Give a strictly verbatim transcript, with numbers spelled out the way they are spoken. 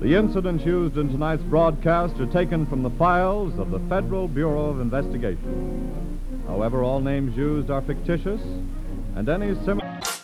The incidents used in tonight's broadcast are taken from the files of the Federal Bureau of Investigation. However, all names used are fictitious, and any similar...